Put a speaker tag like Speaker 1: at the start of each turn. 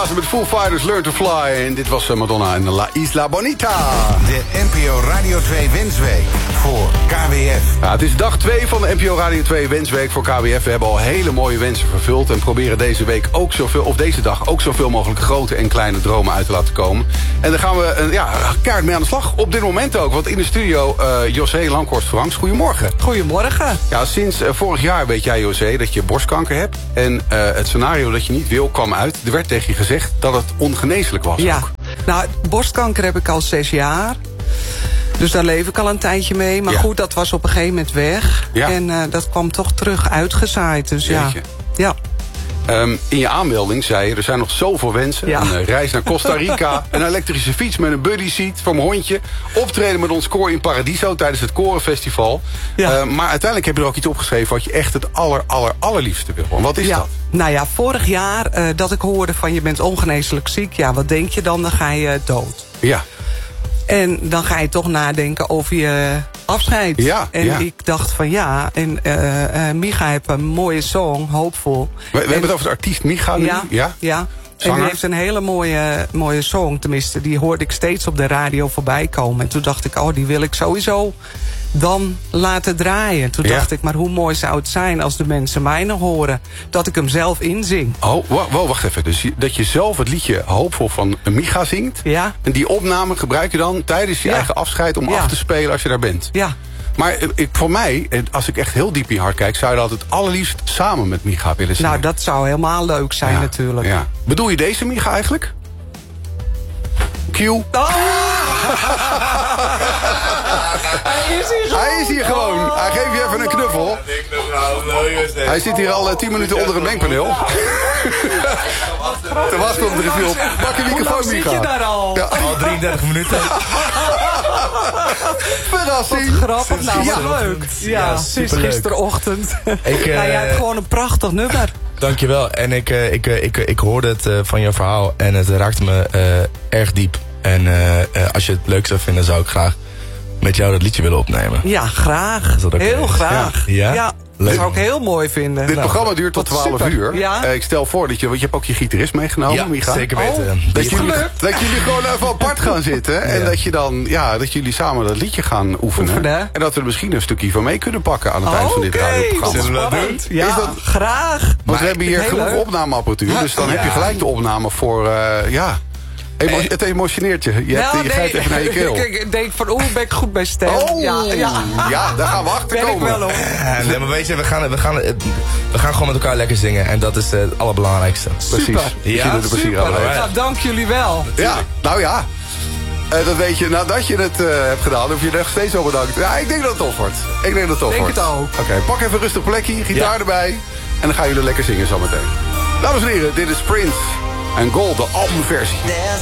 Speaker 1: Met Foo Fighters, Learn to Fly. En dit was Madonna en La Isla Bonita.
Speaker 2: De NPO Radio 2 Wensweek voor KWF.
Speaker 1: Ja, het is dag 2 van de NPO Radio 2 Wensweek voor KWF. We hebben al hele mooie wensen vervuld. En proberen deze week ook zoveel, of deze dag ook zoveel mogelijk grote en kleine dromen uit te laten komen. En daar gaan we kaart mee aan de slag. Op dit moment ook. Want in de studio José Lankhorst-Franks. Goedemorgen.
Speaker 3: Goedemorgen.
Speaker 1: Ja, sinds vorig jaar weet jij, José, dat je borstkanker hebt. En het scenario dat je niet wil kwam uit. Er werd tegen je gezegd dat het ongeneeslijk was.
Speaker 3: Ja,
Speaker 1: ook.
Speaker 3: Nou, borstkanker heb ik al 6 jaar. Dus daar leef ik al een tijdje mee. Maar goed, dat was op een gegeven moment weg.
Speaker 1: Ja.
Speaker 3: En dat kwam toch terug uitgezaaid. Dus
Speaker 1: Jeetje.
Speaker 3: ja.
Speaker 1: In je aanmelding zei je, er zijn nog zoveel wensen.
Speaker 3: Ja.
Speaker 1: Een reis naar Costa Rica, een elektrische fiets met een buddy seat voor mijn hondje. Optreden met ons koor in Paradiso tijdens het Korenfestival.
Speaker 3: Ja.
Speaker 1: Maar uiteindelijk heb je er ook iets opgeschreven wat je echt het allerliefste wil. En wat is dat?
Speaker 3: Nou ja, vorig jaar dat ik hoorde van je bent ongeneeslijk ziek. Ja, wat denk je dan? Dan ga je dood.
Speaker 1: Ja.
Speaker 3: En dan ga je toch nadenken over je afscheid.
Speaker 1: Ja,
Speaker 3: en ik dacht van Micha heeft een mooie song, Hoopvol.
Speaker 1: We hebben het over de artiest Micha nu.
Speaker 3: Ja. En die heeft een hele mooie song. Tenminste, die hoorde ik steeds op de radio voorbij komen. En toen dacht ik, die wil ik sowieso dan laten draaien. Toen dacht ik, maar hoe mooi zou het zijn als de mensen mij nog horen. Dat ik hem zelf inzing.
Speaker 1: Oh, wacht even. Dus dat je zelf het liedje Hoopvol van Micha zingt.
Speaker 3: Ja.
Speaker 1: En die opname gebruik je dan tijdens je eigen afscheid om af te spelen als je daar bent.
Speaker 3: Ja.
Speaker 1: Maar voor mij, als ik echt heel diep in je hart kijk, zou je dat het allerliefst samen met Micha willen zingen.
Speaker 3: Nou, dat zou helemaal leuk zijn natuurlijk.
Speaker 1: Ja. Bedoel je deze Micha eigenlijk? Q? Hij is hier gewoon. Hij geeft je even een knuffel. Hij zit hier al 10 minuten onder een mengpaneel. Te wachten op de reveal. Pak je microfoon, Micha.
Speaker 3: Zit je daar al?
Speaker 1: Ja.
Speaker 4: Al 33 minuten.
Speaker 1: Verrassing.
Speaker 3: Grappig, nou wat leuk. Ja, sinds gisterochtend. Jij hebt gewoon een prachtig nummer.
Speaker 4: Dankjewel. En ik hoorde het van je verhaal en het raakte me erg diep. En als je het leuk zou vinden, zou ik graag met jou dat liedje willen opnemen.
Speaker 3: Ja, graag. Heel graag.
Speaker 4: Ja?
Speaker 3: Dat zou ik heel mooi vinden.
Speaker 1: Dit programma duurt tot 12 uur.
Speaker 3: Ja?
Speaker 1: Ik stel voor dat je hebt ook je gitarist meegenomen, Micha.
Speaker 4: Zeker weten.
Speaker 1: Dat jullie gewoon even apart gaan zitten. En dat je dan, dat jullie samen dat liedje gaan oefenen. En dat we er misschien een stukje van mee kunnen pakken aan het eind van dit radioprogramma.
Speaker 4: Zullen we dat doen?
Speaker 3: Ja,
Speaker 1: is dat,
Speaker 3: graag.
Speaker 1: Want we hebben hier genoeg opnameapparatuur. Dus dan heb je gelijk de opname voor, het emotioneert je. Je grijpt even naar je keel.
Speaker 3: Ik denk van, ben ik goed bij stem.
Speaker 1: Ja, daar gaan we achter komen.
Speaker 3: Ben ik wel op.
Speaker 4: Nee, maar weet je, we gaan gewoon met elkaar lekker zingen. En dat is het allerbelangrijkste.
Speaker 1: Precies.
Speaker 3: Super.
Speaker 4: Ja,
Speaker 1: er plezier aan beleven.
Speaker 3: Nou, dank jullie wel.
Speaker 1: Ja, nou ja. Dat weet je, nadat je het hebt gedaan, hoef je er nog steeds wel bedankt. Ja, ik denk dat het tof wordt. Ik denk het ook. Oké, pak even een rustig plekje, gitaar erbij. En dan gaan jullie lekker zingen zometeen. Dames en heren, dit is Prince en Gold, de albumversie.